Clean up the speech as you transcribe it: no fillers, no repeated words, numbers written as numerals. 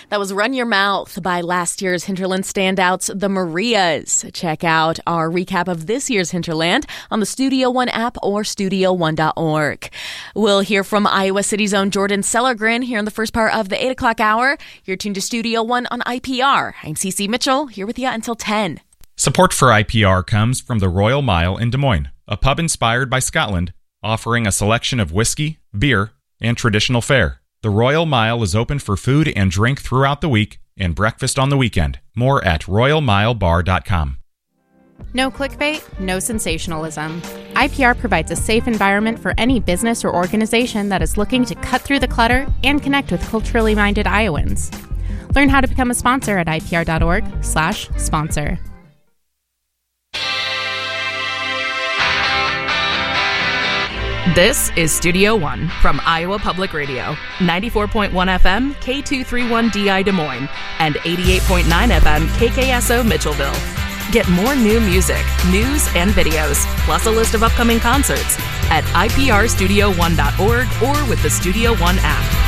That was Run Your Mouth by last year's Hinterland standouts, the Marias. Check out our recap of this year's Hinterland on the Studio One app or studio1.org. We'll hear from Iowa City's own Jordan Sellergren here in the first part of the 8 o'clock hour. You're tuned to Studio One on IPR. I'm Cece Mitchell, here with you until 10. Support for IPR comes from the Royal Mile in Des Moines, a pub inspired by Scotland, offering a selection of whiskey, beer, and traditional fare. The Royal Mile is open for food and drink throughout the week and breakfast on the weekend. More at royalmilebar.com. No clickbait, no sensationalism. IPR provides a safe environment for any business or organization that is looking to cut through the clutter and connect with culturally minded Iowans. Learn how to become a sponsor at ipr.org/sponsor. This is Studio One from Iowa Public Radio, 94.1 FM, K231DI Des Moines, and 88.9 FM, KKSO Mitchellville. Get more new music, news, and videos, plus a list of upcoming concerts at iprstudio1.org or with the Studio One app.